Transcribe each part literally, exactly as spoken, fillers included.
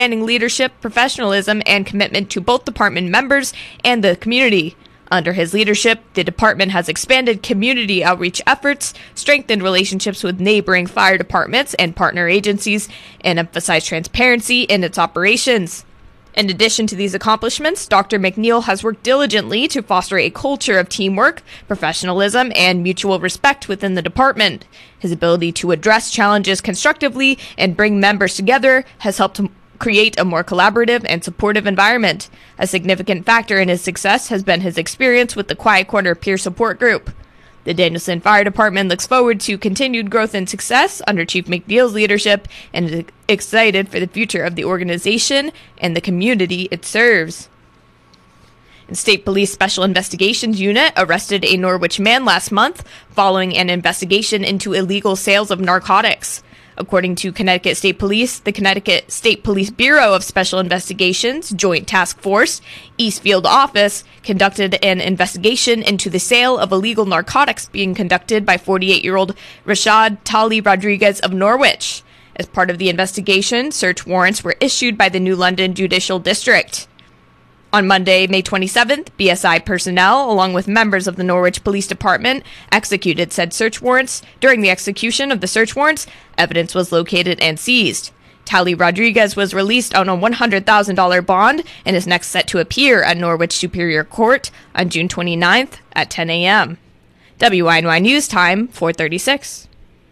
outstanding leadership, professionalism, and commitment to both department members and the community. Under his leadership, the department has expanded community outreach efforts, strengthened relationships with neighboring fire departments and partner agencies, and emphasized transparency in its operations. In addition to these accomplishments, Doctor McNeil has worked diligently to foster a culture of teamwork, professionalism, and mutual respect within the department. His ability to address challenges constructively and bring members together has helped to create a more collaborative and supportive environment. A significant factor in his success has been his experience with the Quiet Corner Peer Support Group. The Danielson Fire Department looks forward to continued growth and success under Chief McNeil's leadership and is excited for the future of the organization and the community it serves. The State Police Special Investigations Unit arrested a Norwich man last month following an investigation into illegal sales of narcotics. According to Connecticut State Police, the Connecticut State Police Bureau of Special Investigations Joint Task Force Eastfield Office conducted an investigation into the sale of illegal narcotics being conducted by forty-eight-year-old Rashad Tali Rodriguez of Norwich. As part of the investigation, search warrants were issued by the New London Judicial District. On Monday, May twenty-seventh, B S I personnel, along with members of the Norwich Police Department, executed said search warrants. During the execution of the search warrants, evidence was located and seized. Tali Rodriguez was released on a one hundred thousand dollars bond and is next set to appear at Norwich Superior Court on June twenty-ninth at ten a.m. W I N Y News Time, four thirty-six.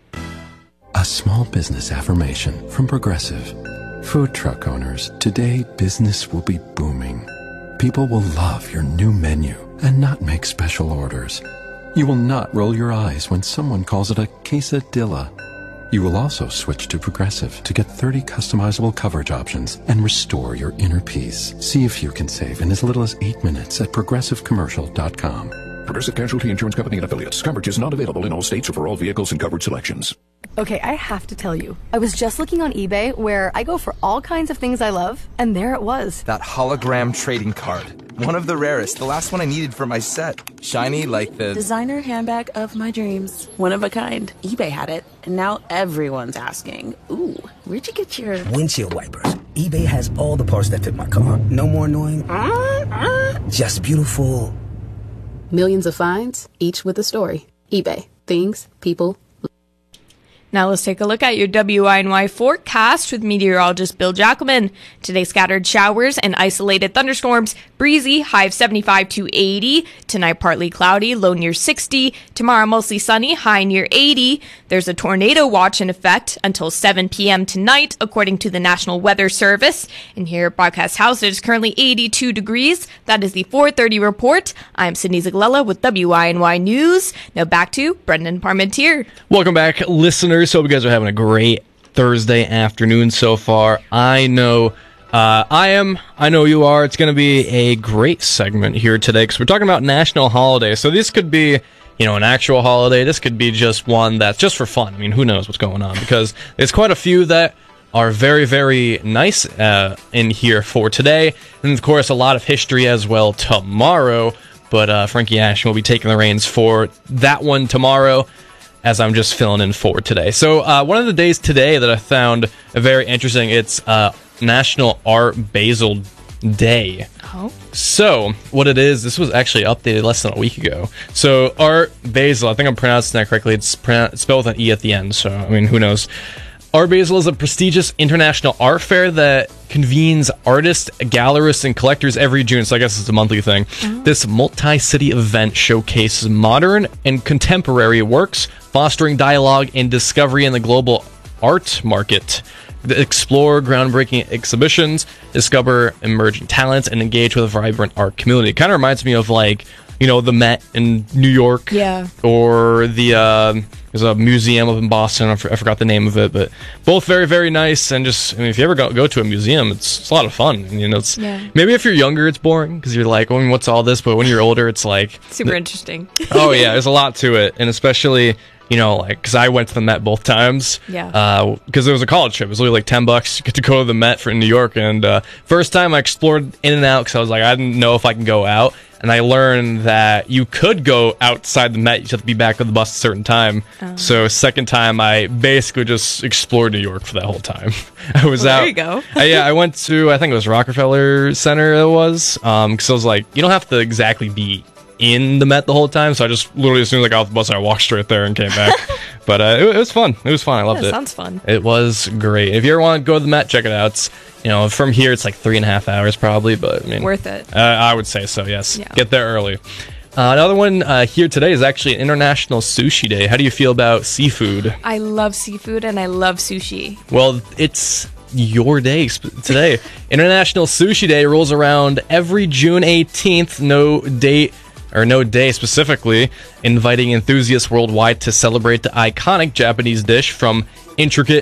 A small business affirmation from Progressive. Food truck owners, today business will be booming. People will love your new menu and not make special orders. You will not roll your eyes when someone calls it a quesadilla. You will also switch to Progressive to get thirty customizable coverage options and restore your inner peace. See if you can save in as little as eight minutes at progressive commercial dot com. Progressive Casualty Insurance Company and Affiliates. Coverage is not available in all states or for all vehicles and coverage selections. Okay, I have to tell you, I was just looking on eBay where I go for all kinds of things I love, and there it was. That hologram trading card. One of the rarest, the last one I needed for my set. Shiny like the... designer handbag of my dreams. One of a kind. eBay had it, and now everyone's asking, ooh, where'd you get your... windshield wipers. eBay has all the parts that fit my car. No more annoying, uh, uh, just beautiful. Millions of finds, each with a story. eBay. Things, people... Now let's take a look at your W I N Y forecast with meteorologist Bill Jackelman. Today, scattered showers and isolated thunderstorms. Breezy, high of seventy-five to eighty. Tonight, partly cloudy, low near sixty. Tomorrow, mostly sunny, high near eighty. There's a tornado watch in effect until seven p.m. tonight, according to the National Weather Service. And here at Broadcast House, it is currently eighty-two degrees. That is the four thirty report. I'm Sydney Zaglella with W I N Y News. Now back to Brendan Parmentier. Welcome back, listeners. Hope you guys are having a great Thursday afternoon so far. I know uh, I am. I know you are. It's going to be a great segment here today because we're talking about national holidays. So this could be, you know, an actual holiday. This could be just one that's just for fun. I mean, who knows what's going on, because there's quite a few that are very, very nice uh, in here for today. And, of course, a lot of history as well tomorrow. But uh, Frankie Ashton will be taking the reins for that one tomorrow, as I'm just filling in for today. So uh, one of the days today that I found very interesting, it's uh, National Art Basel Day. Oh. So what it is, this was actually updated less than a week ago. So Art Basel, I think I'm pronouncing that correctly. It's, pronoun- it's spelled with an E at the end, so I mean, who knows. Art Basel is a prestigious international art fair that convenes artists, gallerists, and collectors every June, so I guess it's a monthly thing. Oh. This multi-city event showcases modern and contemporary works, fostering dialogue and discovery in the global art market. Explore groundbreaking exhibitions, discover emerging talents, and engage with a vibrant art community. It kind of reminds me of, like, you know, the Met in New York. Yeah. Or the, uh, there's a museum up in Boston. I, f- I forgot the name of it, but both very, very nice. And just, I mean, if you ever go, go to a museum, it's, it's a lot of fun. And, you know, it's, yeah. Maybe if you're younger, it's boring because you're like, well, what's all this? But when you're older, it's like super interesting. Oh, yeah. There's a lot to it. And especially, you know, like, because I went to the Met both times. Yeah. Because uh, it was a college trip. It was only like ten bucks. You get to go to the Met for in New York. And uh, first time I explored in and out because I was like, I didn't know if I can go out. and I learned that you could go outside the Met. You just have to be back at the bus at a certain time. Oh. So second time, I basically just explored New York for that whole time. I was well, out. There you go. uh, yeah, I went to, I think it was Rockefeller Center it was, um, because I was like, you don't have to exactly be in the Met the whole time, so I just literally, as soon as I got off the bus, I walked straight there and came back. But uh, it, it was fun. It was fun. I loved yeah, it. Sounds fun. It was great. If you ever want to go to the Met, check it out. It's, you know, from here, it's like three and a half hours probably, but I mean, worth it. Uh, I would say so. Yes. Yeah. Get there early. Uh, another one uh, here today is actually International Sushi Day. How do you feel about seafood? I love seafood and I love sushi. Well, it's your day sp- today. International Sushi Day rolls around every June eighteenth. No date or no day specifically, inviting enthusiasts worldwide to celebrate the iconic Japanese dish from intricate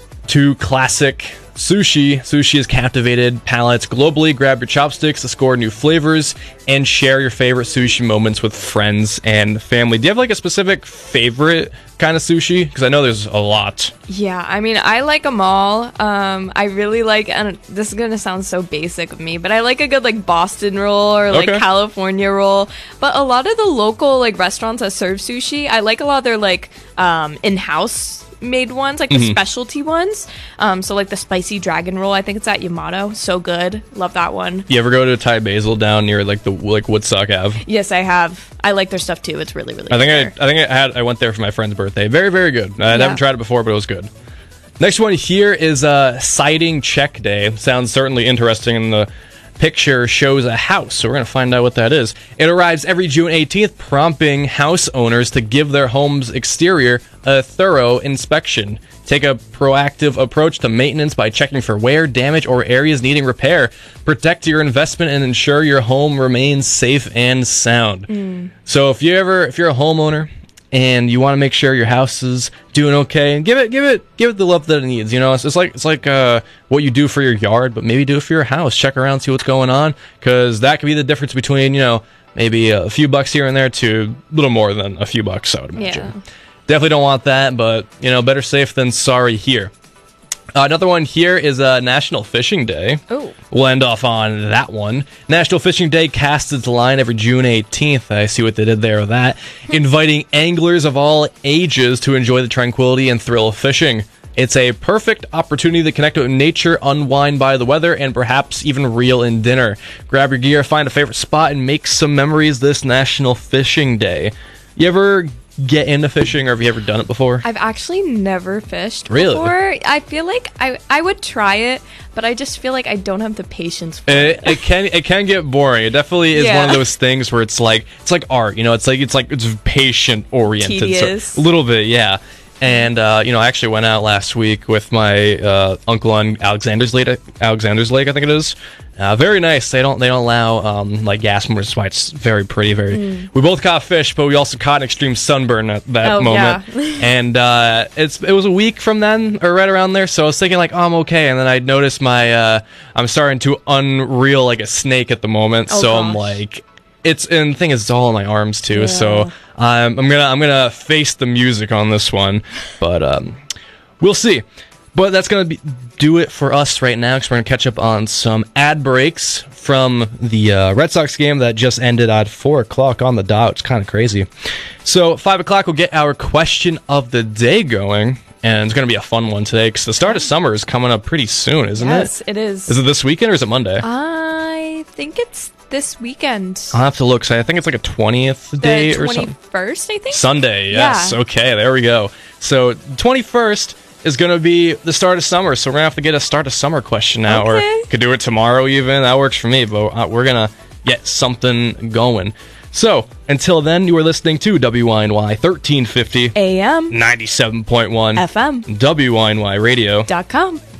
to classic sushi. Sushi has captivated palates globally. Grab your chopsticks, discover new flavors, and share your favorite sushi moments with friends and family. Do you have like a specific favorite kind of sushi? Because I know there's a lot. Yeah, I mean, I like them all. Um, I really like, and this is gonna sound so basic of me, but I like a good like Boston roll or like Okay. California roll. But a lot of the local like restaurants that serve sushi, I like a lot of their like um, in-house made ones, like the Mhm. specialty ones. Um, so like the spicy dragon roll, I think it's at Yamato. So good, love that one. You ever go to Thai Basil down near like the like Woodstock Ave? Yes, I have. I like their stuff too. It's really really. I good think there. I, I think I had I went there for my friend's birthday. Very very good. I Yeah. haven't tried it before, but it was good. Next one here is uh, Siding Check Day. Sounds certainly interesting. And the picture shows a house, so we're gonna find out what that is. It arrives every June eighteenth, prompting house owners to give their home's exterior a thorough inspection. Take a proactive approach to maintenance by checking for wear, damage, or areas needing repair. Protect your investment and ensure your home remains safe and sound. Mm. So if you ever, if you're a homeowner and you want to make sure your house is doing okay, and give it, give it, give it the love that it needs. You know, it's, it's like it's like uh, what you do for your yard, but maybe do it for your house. Check around, see what's going on, because that could be the difference between, you know, maybe a few bucks here and there to a little more than a few bucks, I would imagine. Yeah. Definitely don't want that, but, you know, better safe than sorry here. Uh, another one here is uh, National Fishing Day. Oh. We'll end off on that one. National Fishing Day casts its line every June eighteenth. I see what they did there with that. Inviting anglers of all ages to enjoy the tranquility and thrill of fishing. It's a perfect opportunity to connect with nature, unwind by the weather, and perhaps even reel in dinner. Grab your gear, find a favorite spot, and make some memories this National Fishing Day. You ever get into fishing, or have you ever done it before? I've actually never fished Really? before. I feel like I I would try it, but I just feel like I don't have the patience for It, it. it can it can get boring. It definitely is Yeah. one of those things where it's like it's like art, you know. It's like it's like it's patient oriented, Tedious. a little bit, yeah. And uh, you know, I actually went out last week with my uh, uncle on Alexander's Lake. Alexander's Lake, I think it is. Uh, very nice. They don't they don't allow um, like gas motors. That's why it's very pretty. Very. Mm. We both caught fish, but we also caught an extreme sunburn at that Oh, moment. yeah. And uh, it's it was a week from then, or right around there. So I was thinking like, oh, I'm okay. And then I noticed my uh, I'm starting to unreel like a snake at the moment. Oh, so I'm gosh. like, it's and the thing is, it's all in my arms too. Yeah. So um, I'm gonna I'm gonna face the music on this one, but um, we'll see. But that's gonna be do it for us right now, because we're gonna catch up on some ad breaks from the uh, Red Sox game that just ended at four o'clock on the dot. It's kind of crazy. So five o'clock we'll get our question of the day going, and it's gonna be a fun one today because the start of summer is coming up pretty soon, isn't Yes, it? it is. Is it this weekend or is it Monday? I think it's this weekend. I'll have to look. So I think it's like a twentieth day the or something. twenty-first, I think. Sunday, yes. Yeah. Okay, there we go. So twenty-first is going to be the start of summer, so we're going to have to get a start of summer question now, Okay. or could do it tomorrow even. That works for me, but uh, we're going to get something going. So, until then, you are listening to W Y N Y thirteen fifty A M ninety-seven point one F M W Y N Y radio dot com.